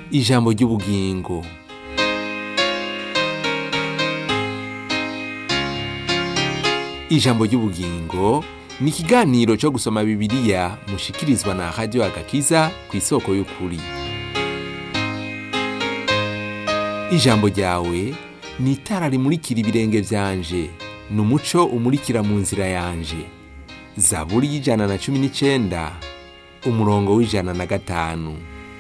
ijambo ry'ubugingo. Ijambo ry'ubugingo ni ikiganiro cyo gusoma Bibiliya mushikirizwa na Radio Agakiza ku isoko y'ukuri. Ijambo ryawe ni itara rimurikira ibirenge vyanje, ni umuco umurikira mu nzira yanje. Zaburi y'ijana na 19 umurongo w'ijana na 5.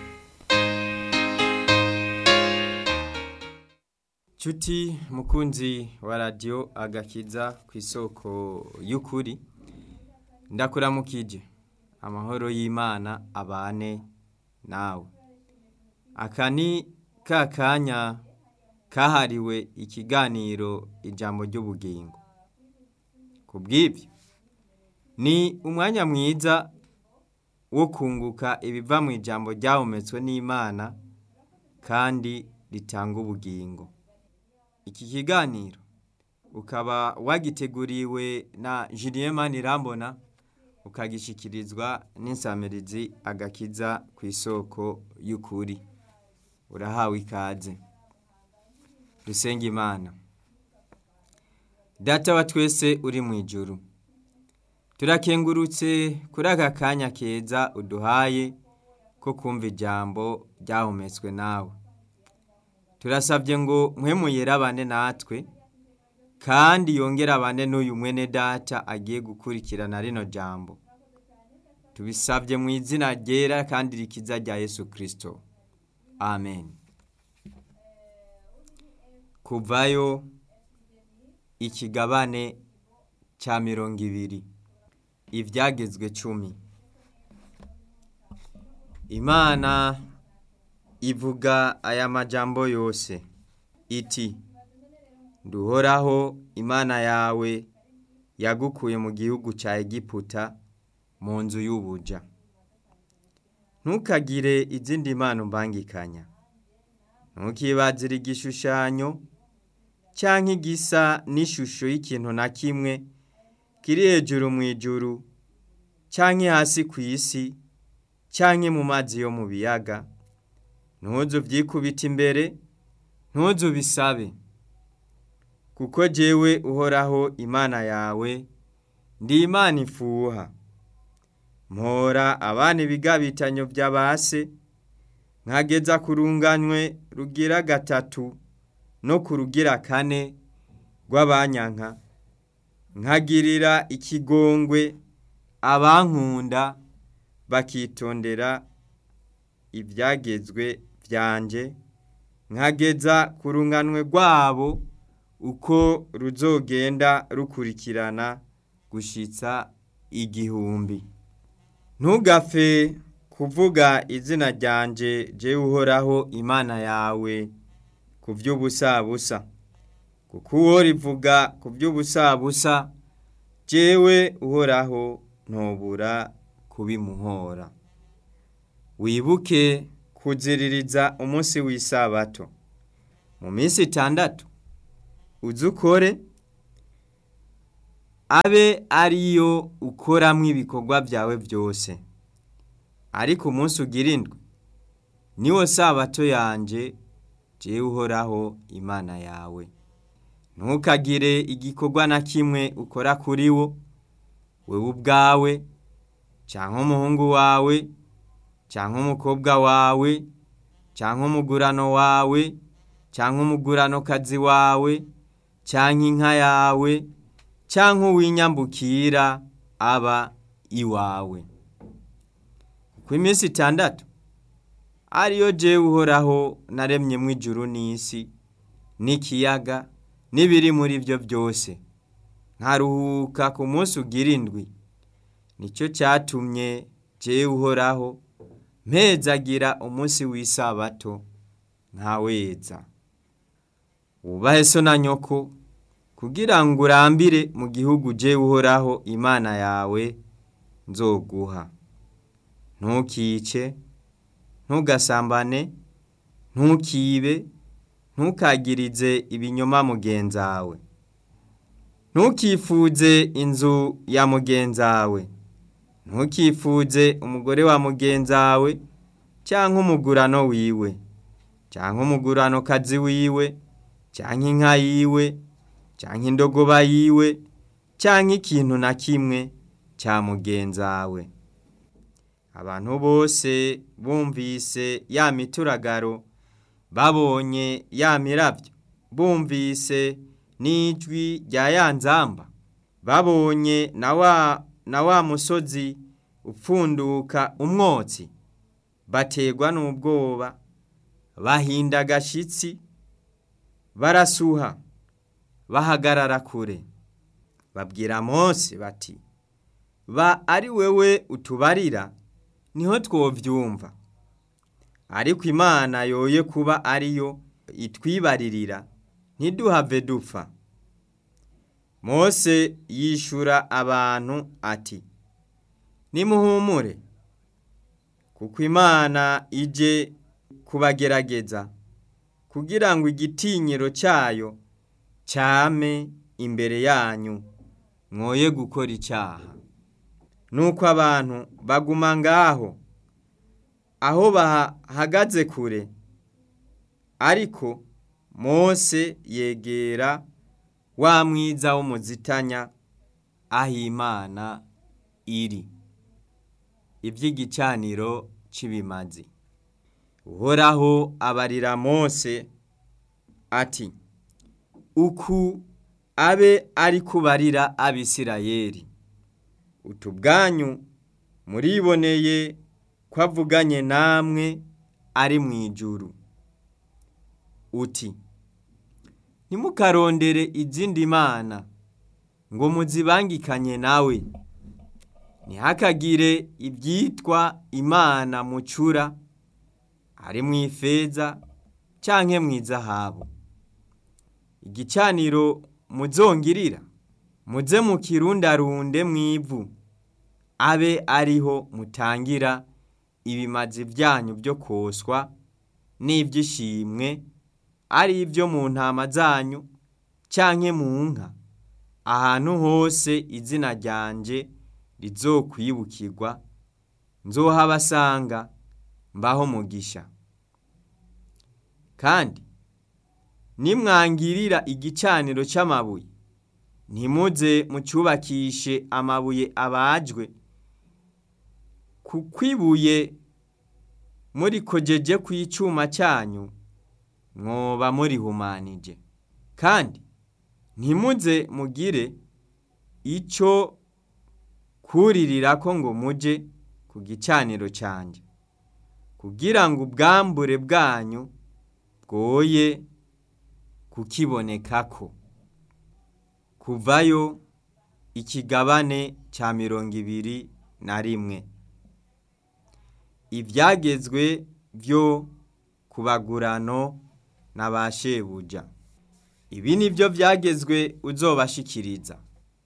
Chuti mukunzi wa Radio Agakiza ku isoko y'ukuri, ndakuramukije. Amahoro y'Imana abane nawe. Akani kakanya kahariwe ikiganiro ijambo ry'ubugingo. Kubw'ibyo ni umwanya mwiza wo kunguka ibiva mu ijambo ryahumetswe n'Imana kandi ritanga ubugingo. Iki kiganiro ukaba wagiteguriwe na Julien Manirambona, ukagishikirizwa n'insamirizi Agakiza ku isoko y'ukuri. Urahawe ikaze. Dusenga Imana. Data wa twese uri mu ijuru, turakengurutse kuri aka kanya keza uduhaye ko kumva ijambo ryahumetswe nawe. Turasabye ngo mpwemu yerabane natwe kandi yongera abane n'uyu mwene data agiye gukurikirana rino jambo. Tubisabye mu izina ryera kandi rikiza rya Yesu Kristo. Amen. Kuvayo ikigabane cya 20, ivyagezwe 10. Imana ivuga aya majambo yose iti: Nduhoraho Imana yawe yagukuye mu gihugu ca Egiputa, mu nzu y'ubuja. Ntukagire izindi mana mbangikanya. Ntukibazire igishushanyo canke igisa n'ishusho y'ikintu na kimwe kiri hejuru mu ijuru canke hasi ku isi canke mu mazi yo mu biyaga. Ntuzu vyikubita imbere, ntuzu bisabe. Kuko jewe Uhoraho Imana yawe ndi Imana ifuha. Mpora abana ibigabitanyo vy'abase, nkageza kurunganywe rugira 3 no kurugira 4 rw'abanyanka. Nkagirira ikigongwe abankunda bakitondera ivyagezwe vyanje, nkageza kurunganwe rwabo uko ruzogenda rukurikirana gushitsa 1000. Ntugapfe kuvuga izina ryanje je Uhoraho Imana yawe ku vy'ubusabusa, kuko uwo rivuga ku vy'ubusabusa jewe Uhoraho ntobura kubimuhora. Wibuke kuziririza umunsi w'isabato. Mu minsi 6 uzukore, abe ariyo ukoramwo ibikorwa vyawe vyose. Ariko umunsi ugira 7 niwo sabato yanje je Uhoraho Imana yawe. Ntukagire igikorwa na kimwe ukora kuri wo, wewe ubwawe canke umuhungu wawe canke umukobwa wawe canke umugurano wawe canke umuguranokazi wawe canke inka yawe canke uwinyambukira aba iwawe. Ku iminsi 6 ariyo jewe Uhoraho naremye mu ijuru n'isi n'ikiyaga n'ibiri muri byo byose, nkaruhuka ku munsi ugira 7. Nico cyatumye jewe Uhoraho mpezagira umunsi w'isabato ntaweza. Ubahe so na nyoko kugira ngo urambire mu gihugu jewe Uhoraho Imana yawe nzoguha. Ntukice, ntugasambane, ntukibe, ntukagirize ibinyoma mugenzawe. Ntukifuze inzu ya mugenzawe. Ntukifuze umugore wa mugenzawe canke umugurano wiwe. canke umuguranokazi wiwe canke inka yiwe canke indogoba yiwe canke ikintu na kimwe ca mugenzawe. Abantu bose bumvise ya mituragaro, babonye ya miravyo, bumvise n'ijwi rya ya nzamba, babonye na wa musozi upfunduka umwotsi, bategwa n'ubwoba, bahinda agashitsi, barasuha, bahagarara kure, babwira Mose bati, ba ari wewe utubarira niho twovyumva, ariko Imana yoye kuba ariyo itwibaririra ntiduhave dupfa. Mose yishura abantu ati, nimuhumure, kuko Imana ije kubagerageza kugira ngo igitinyiro cyayo cyame imbere yanyu, mwoye gukora icyaha. Nuko abantu baguma ngaho aho bahagaze kure, ariko Mose yegera wa mwiza w'umuzitanya aho Imana iri, ivy'igicaniro c'ibimazi. Uhoraho abarira Mose ati, uku abe ari kubarira Abisirayeli, utu bwanyu muriboneye ko avuganye namwe ari mw'ijuru. Uti, ntimukarondere izindi mana ngo muzibangikanye nawe, ntihakagire ibyitwa imana mucura, ari mw'ifeza canke mw'izahabu. Igicaniro muzongirira, muze mukirundarunde mw'ivu, abe ariho mutangira ibimazi vyanyu byo koswa n'ivy'ishimwe, ari ivyo mu ntama zanyu canke mu nka, ahantu hose izina ryanje rizokwibukirwa, nzohabasanga mbaho mugisha. Kandi nimwangirira igicaniro c'amabuye, ntimuze mucubakishe amabuye abajwe, kuko ibuye murikojeje kw'icuma cyanyu mwoba murihumanije. Kandi ntimuze mugire ico kuririrako ngo muje ku gicaniro canje, kugira ngo ubwambure bwanyu bwoye kukibonekako. Kuvayo ikigabane ca 21. Ivyagezwe vyo kubagurano na ba shebuja. Ibi nivyo vyagezwe uzobashikiriza.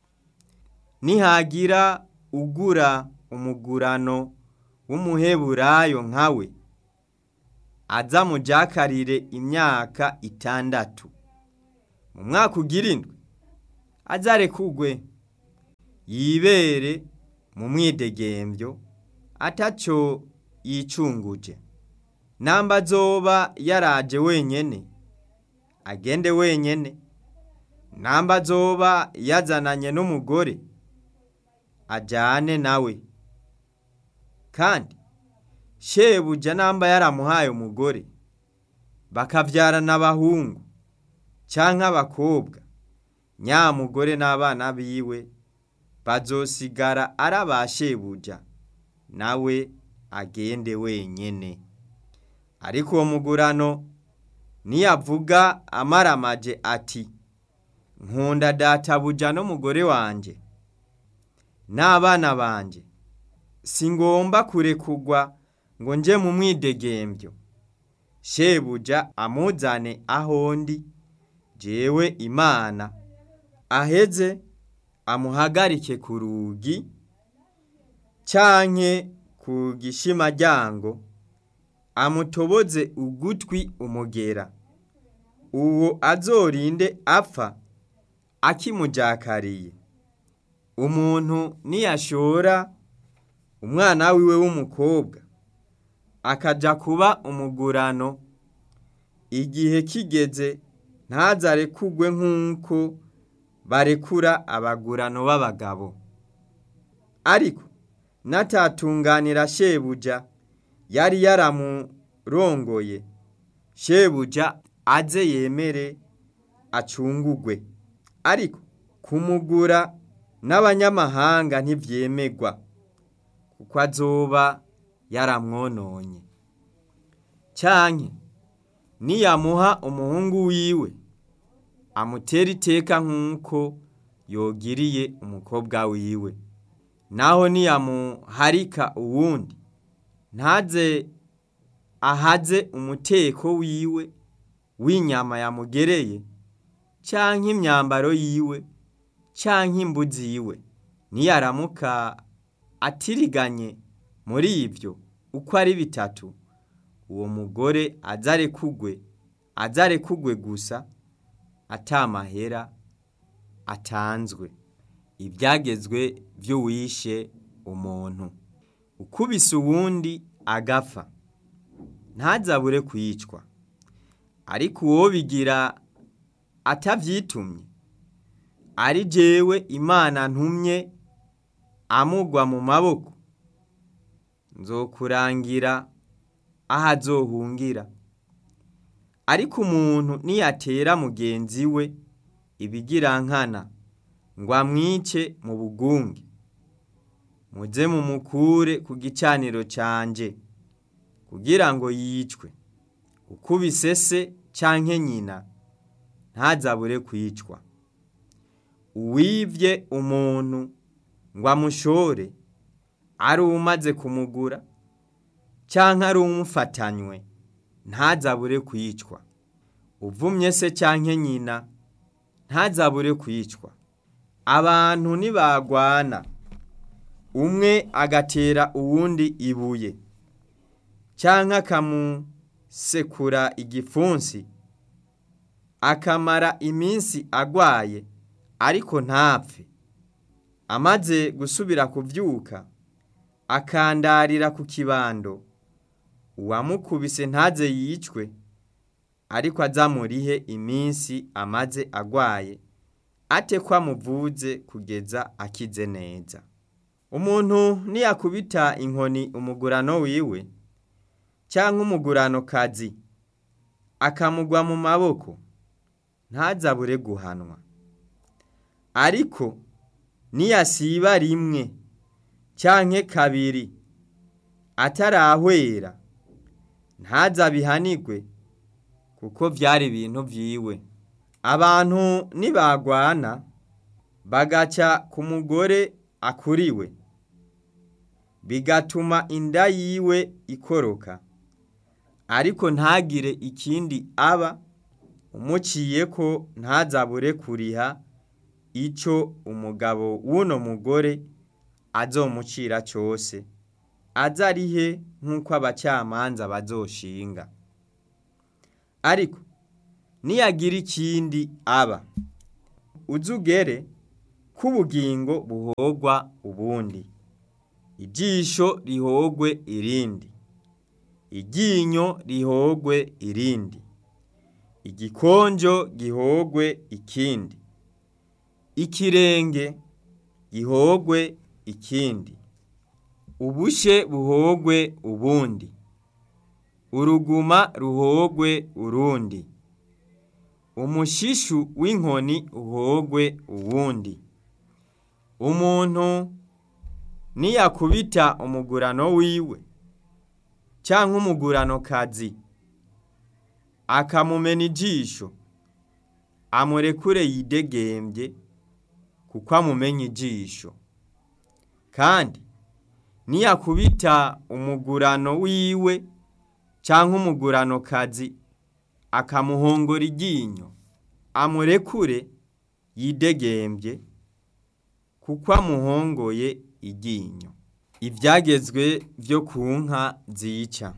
Nihagira ugura umugurano w'umuheburayo nkawe, aza mujakarire imyaka 6. Mu mwaka ugira 7 azarekugwe, yibere mu mwidegemvyo ataco yicunguje. Namba azoba yaraje wenyene, agende wenyene. Namba azoba yazananye n'umugore, ajane nawe. Kandi shebuja namba yaramuhaye umugore, bakavyarana abahungu canke abakobwa, nyamugore n'abana biwe bazosigara ari aba shebuja, nawe agende wenyene. Ariko uwo mugurano niyavuga amaramaje ati, nkunda databuja n'umugore wanje n'abana banje, singomba kurekugwa ngo nje mu mwidegemvyo, shebuja amuzane ahondi, jewe Imana, aheze amuhagarike ku rugi canke ku gishimaryango, amutoboze ugutwi umugera. Uwo azorinde apfa akimujakariye. Umuntu niyashora umwana wiwe w'umukobwa akaja kuba umugurano igihe kigeze ntazarekugwe nk'uko barekura abagurano b'abagabo. Ariko natatunganira shebuja yari yaramurongoye, shebuja aze yemere acungugwe. Ariko kumugura n'abanyamahanga ntivyemegwa, kuko azoba yaramwononye. Canke niyamuha umuhungu wiwe, amutera iteka nk'uko yogiriye umukobwa wiwe. Naho niyamuharika uwundi, ntaze ahaze umuteko wiwe w'inyama yamugereye, canke imyambaro yiwe, canke imbuzi yiwe. Niyaramuka atiriganye muri ivyo uko ari bitatu, uwo mugore azarekugwe gusa atamahera atanzwe. Ibyagezwe vy'uwishe umuntu. Ukubise uwundi agapfa, ntazabure kwicwa. Ariko uwo bigira atavyitumye, ari jewe Imana ntumye amugwa mu maboko, nzokurangira aho azohungira. Ariko umuntu niyatera mugenzi we ibigirankana ngo amwice mu bugunge, muze mumukure ku gicaniro canje kugira ngo yicwe. Ukubise se canke nyina ntazabure kwicwa. Uwivye umuntu ngo amushore, ari umaze kumugura canke ari umufatanywe, ntazabure kwicwa. Uvumye se canke nyina ntazabure kwicwa. Abantu nibagwana, umwe agatera uwundi ibuye, canke akamusekura igipfunsi, akamara iminsi agwaye ariko ntapfe, amaze gusubira kuvyuka akandarira ku kibando, uwamukubise ntaze yicwe, ariko azamurihe iminsi amaze agwaye, ate ko amuvuze kugeza akize neza. Umuntu niyakubita inkoni umugurano wiwe, canke umuguranokazi akamugwa mu maboko, ntazabure guhanwa. Ariko niyasiba rimwe canke kabiri atarahwera, ntazabihanirwe, kuko vyari ibintu vyiwe. Abantu nibagwana bagaca ku mugore akuriwe, bigatuma inda yiwe ikoroka, ariko ntagire ikindi aba, umuciyeko ntazabure kuriha ico umugabo w'uno mugore azomucira cose, azarihe nk'uko abacamanza bazoshinga. Ariko niyagira ikindi aba, uzugere k'ubugingo buhogwa ubundi, ijisho rihogwe irindi, iryinyo rihogwe irindi, igikonjo gihogwe ikindi, ikirenge gihogwe ikindi, ubushe buhogwe ubundi, uruguma ruhogwe urundi, umushishu w'inkoni uhogwe uwundi. Umuntu niyakubita umugurano wiwe canke umuguranokazi akamumena ijisho, amurekure yidegembye, kuko amumenye ijisho. Kandi niyakubita umugurano wiwe canke umuguranokazi akamuhongora iryinyo, amurekure yidegembye, kuko amuhongoye iryinyo. Ivyagezwe vyo ku nka zica.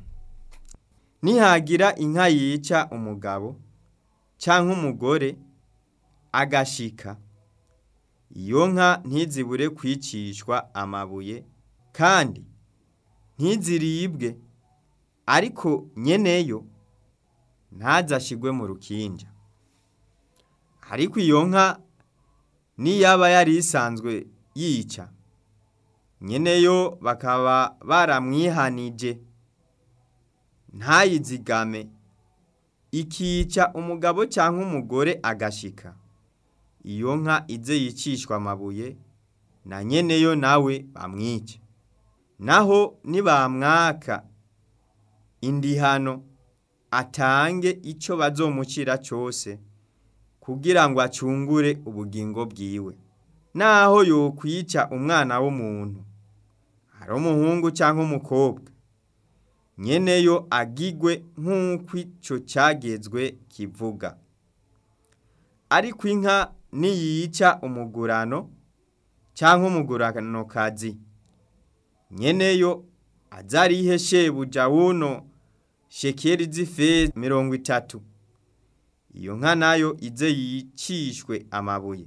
Nihagira inka yica umugabo canke umugore agashika, iyo nka ntizibure kwicishwa amabuye, kandi ntiziribwe, ariko nyeneyo ntazashigwe mu rukinja. Ariko iyo nka niyaba yari isanzwe yica, nyeneyo bakaba baramwihanije ntayizigame, ikica umugabo cyangwa umugore agashika, iyo nka ize yicishwa amabuye na nyeneyo nawe bamwice. Naho nibamwaka indihano, atange ico bazomucira cyose kugira ngo acungure ubugingo bwiwe. Naho yokwica umwana w'umuntu, ari umuhungu cyangwa umukobwa, nyeneyo agigwe nk'uko ico cyagezwe kivuga. Ariko inka niyica umugurano cyangwa umuguranokazi, nyeneyo azarihe shebuja wuno shekeri z'ifeza 30, iyo nka nayo ize yicishwe amabuye.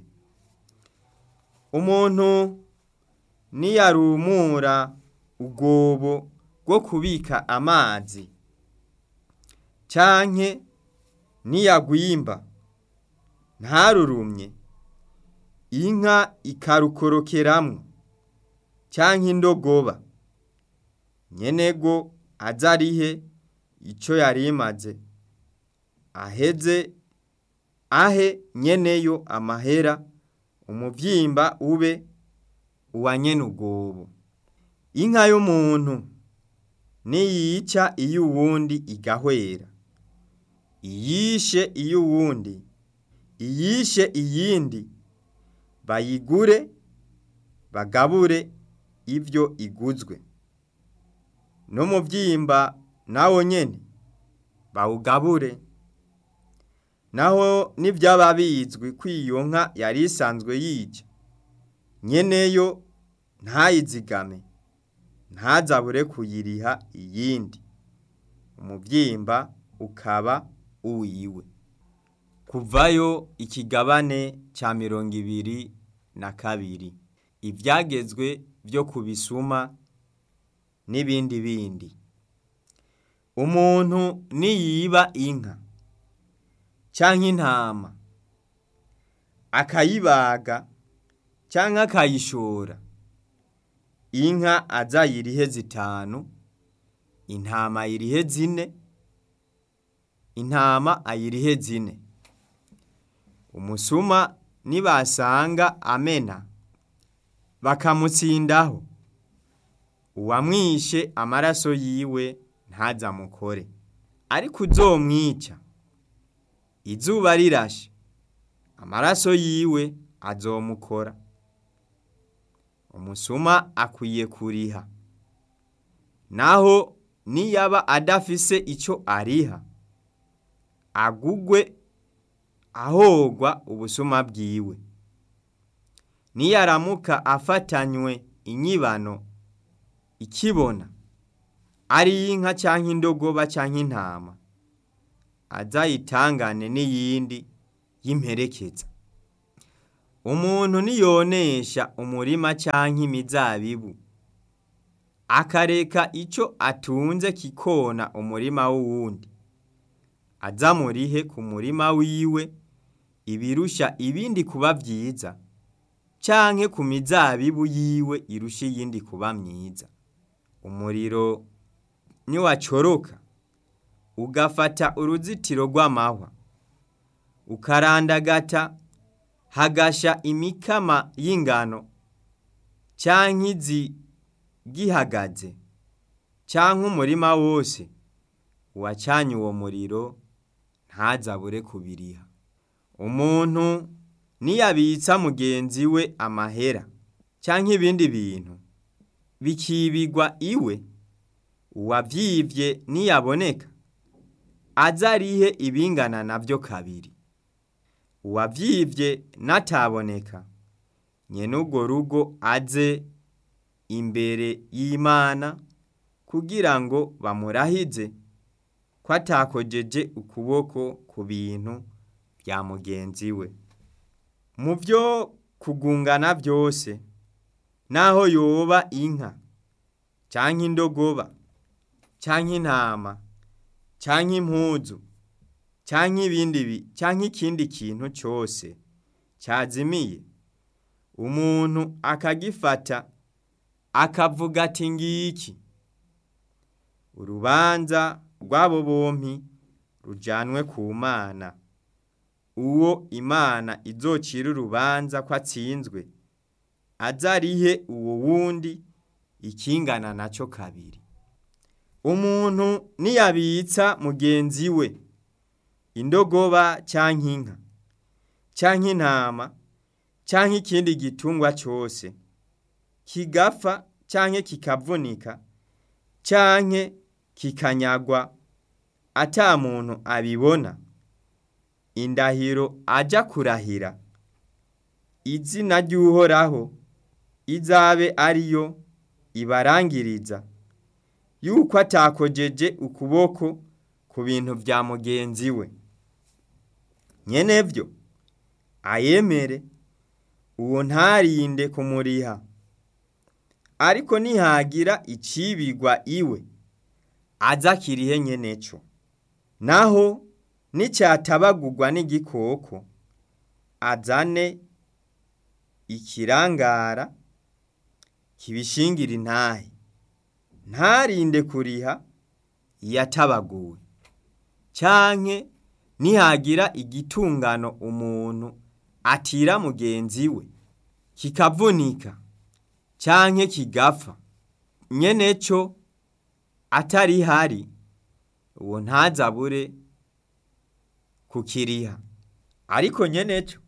Umuntu niyarumura ubwobo bwo kubika amazi, canke niyagwimba ntarurumye, inka ikarukorokeramwo canke indogoba, nyenego azarihe ico yarimaze, aheze ahe nyeneyo amahera, umuvyimba ube uwa nyene ubwobo. Inka y'umuntu niyica iyo uwundi igahwera, iyishe iyo uwundi, iyishe iyindi, bayigure bagabure ivyo iguzwe, n'umuvyimba nawo nyene bawugabure. Naho nivyaba bizwi ko iyo nka yari isanzwe yica, nyeneyo ntayizigame, ntazabure kuyiriha iyindi, umuvyimba ukaba uwiwe. Kuvayo ikigabane ca 22. Ivyagezwe vyo kubisuma n'ibindi bindi. Umuntu niyiba inka canke intama, akayibaga canke akayishora, inka azayirihe 5, intama ayirihe 4, intama ayirihe 4. Umusuma nibasanga amena bakamutsindaho, uwamwishe amaraso yiwe ntazamukore. Ariko uzomwica izuba rirashe, amaraso yiwe azomukora. Umusuma akwiye kuriha. Naho niyaba adafise ico ariha, agugwe ahogwa ubusuma bwiwe. Niyaramuka afatanywe inyibano ikibona, ari inka canke indogoba canke intama, azayitangane n'iyindi y'imperekeza. Umuntu niyonesha umurima canke imizabibu, akareka ico atunze kikona umurima w'uwundi, azamurihe ku murima wiwe ibirusha ibindi kuba vyiza, canke ku mizabibu yiwe irusha iyindi kuba myiza. Umuriro niwacoroka ugafata uruzitiro rw'amahwa, ukarandagata hagasha imikama y'ingano, canke izi gihagaze, canke umurima wose, uwacanye uwo muriro ntazabure kubiriha. Umuntu niyabitsa mugenzi we amahera canke ibindi bintu bikibigwa iwe, uwavyivye niyaboneka azarihe ibingana navyo 2. Uwavyivye nataboneka, nyene urwo rugo aze imbere y'Imana kugira ngo bamurahize ko atakojeje ukuboko ku bintu bya mugenzi we. Mu byo kugungana byose, naho yoba inka canke indogoba canke intama canke impuzu canke ikindi kintu cyose cyazimiye, umuntu akagifata akavuga ati ngiki, urubanza rw'abo bompi rujanwe ku Mana. Uwo Imana izocira urubanza ko atsinzwe, azarihe uwo wundi ikingana naco kabiri. Umuntu niyabitsa mugenzi we indogoba canke inka canke intama canke ikindi gitungwa cyose, kigapfa canke kikavunika canke kikanyagwa ata muntu abibona, indahiro aja kurahira izina ry'Uhoraho izabe ariyo ibarangiriza yuko atakojeje ukuboko ku bintu vya mugenzi we. Nyenevyo ayemere, uwo ntarinde kumuriha. Ariko nihagira icibigwa iwe, aza kirihe nyeneco. Naho nicyatabagurwa n'igikoko, azane ikirangara kibishingira intahe, ntarinde kuriha yatabaguwe. Canke nihagira igitungano umuntu atira mugenzi we, kikavunika canke kigapfa, nyeneco atari hari, uwo ntazabure kukiriha. Ariko nyeneco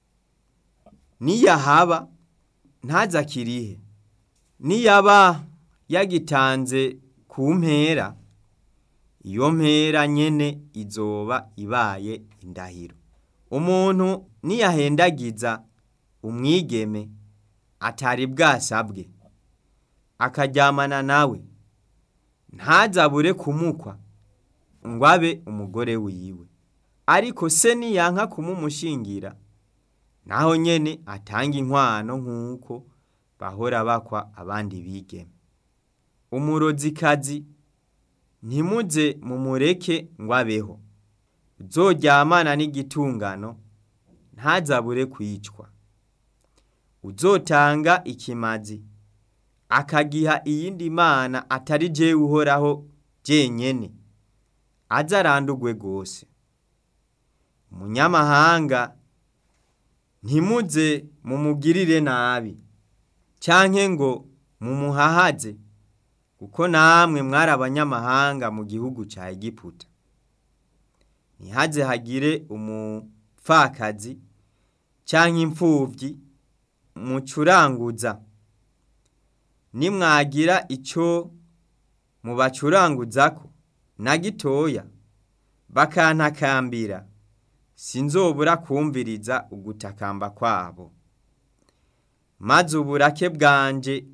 niyahaba ntazakirihe, niyaba yagitanze ku mpera, iyo mpera nyene izoba ibaye indahiro. Umuntu niyahendagiza umwigeme atari bwasabwe, akaryamana nawe, ntazabure kumukwa ngo abe umugore wiwe. Ariko se niyanka kumumushingira, naho nyene atanga inkwano nk'uko bahora bakwa abandi bigeme. Umurozikazi ntimuze mumureke ngo abeho. Uzoryamana n'igitungano ntazabure kwicwa. Uzotanga ikimazi akagiha iyindi mana atari jewe Uhoraho jenyene, azarandurwe gose. Umunyamahanga ntimuze mumugirire nabi, canke ngo mumuhahaze, kuko namwe mwari abanyamahanga mu gihugu ca Egiputa. Ntihaze hagire umupfakazi canke impfuvyi mucuranguza. Nimwagira ico mubacuranguzako na gitoya, bakantakambira, sinzobura kumviriza ugutakamba kwabo. Maze uburake bwanje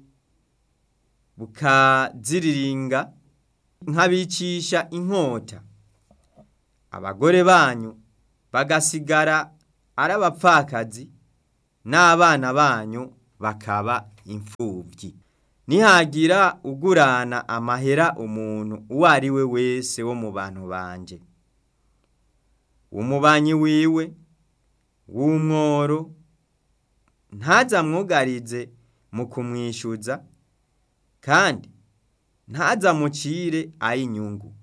bukaziriringa nkabicisha inkota, abagore banyu bagasigara ari abapfakazi, n'abana banyu bakaba imfuvyi. Nihagira ugurana amahera umuntu uwo ari we wese wo mu bantu banje, umubanyi wiwe w'umworo, ntazamwugarize mu kumwishyuza, kandi ntazamucire ay'inyungu.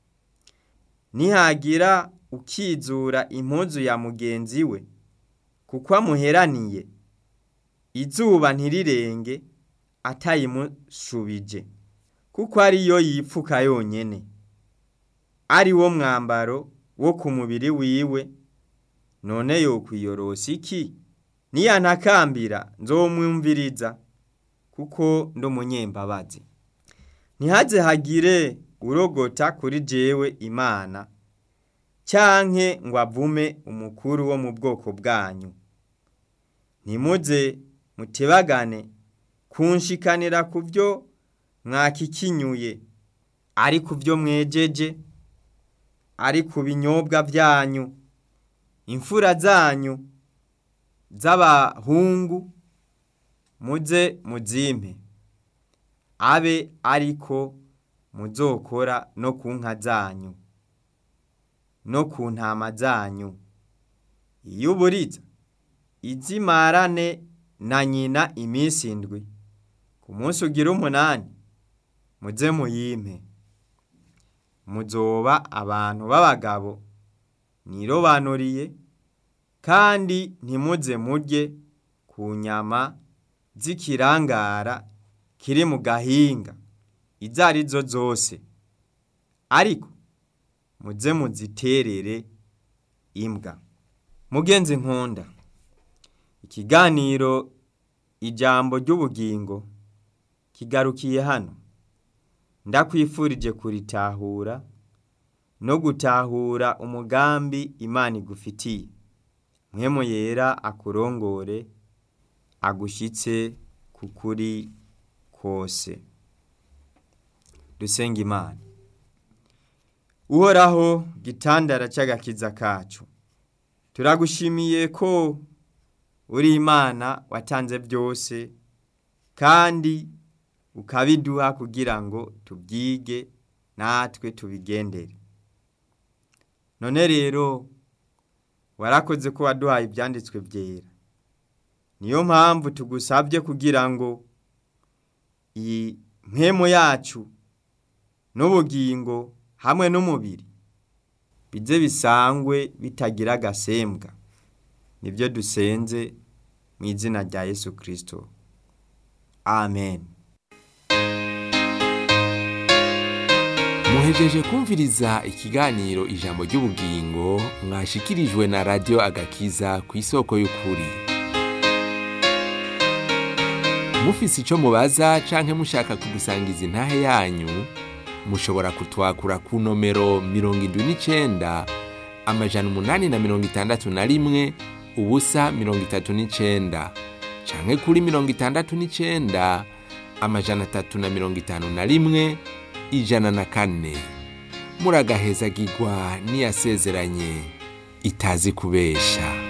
Nihagira ukizura impuzu ya mugenzi we kuko amuheraniye, izuba ntirirenge atayimushubije, kuko ariyo yipfuka yonyene, ari wo mwambaro wo ku mubiri wiwe. None yokwiyorosa iki? Niyantakambira nzomwumviriza, kuko ndi umunyembabazi. Ntihaze hagire urogota kuri jewe Imana, canke ngo avume umukuru wo mu bwoko bwanyu. Ntimuze mutebagane kunshikanira ku byo mwakikinyuye, ari ku byo mwejeje, ari ku binyobwa byanyu. Imfura zanyu z'abahungu muze muzimpe, abe ariko muzokora no ku nka zanyu. no ku ntama zanyu. Iyo uburiza izimarane na nyina iminsi indwi, ku munsi ugira 8 muze muyimpe. Muzoba abantu b'abagabo nirobanuriye, kandi ntimuze murye ku nyama z'ikirangara kiri mu gahinga izo arizo zose, ariko muze muziterere imbwa. Mugenzi nkunda, ikiganiro ijambo ry'ubugingo kigarukiye hano. Ndakwifurije kuritahura no gutahura umugambi Imana igufitiye. Mpwemu Yera akurongore, agushitse kukuri kose. Dusenga Imana. Uhoraho, gitandara c'agakiza kacu, turagushimiye ko uri Imana watanze byose, kandi ukabiduha kugira ngo tubyige natwe tubigendere. None rero warakoze ko waduhaye ibyanditswe byera. Niyo mpamvu tugusabye kugira ngo iyi mpwemu yacu n'ubugingo hamwe n'umubiri bize bisangwe bitagira agasembwa. Nibyo dusenze mu izina rya Yesu Kristo. Amen. Muhejeje kumviriza ikiganiro ijambo ry'ubugingo mwashikirijwe na Radio Agakiza ku isoko y'ukuri. Mufise ico mubaza canke mushaka kudusangiza intahe yanyu, mushobora kutwakura ku nomero 79 861 039 canke kuri 69 351 104. Muragahezagirwa n'iyasezeranye itazi kubesha.